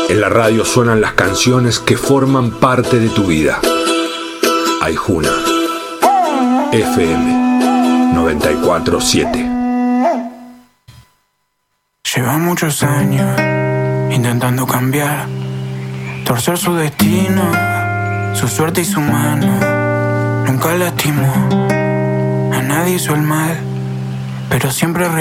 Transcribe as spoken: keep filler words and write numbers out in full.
En la radio suenan las canciones que forman parte de tu vida. Aijuna, F M noventa y cuatro siete. Lleva muchos años intentando cambiar, torcer su destino, su suerte y su mano. Nunca lastimó, a nadie hizo el mal, pero siempre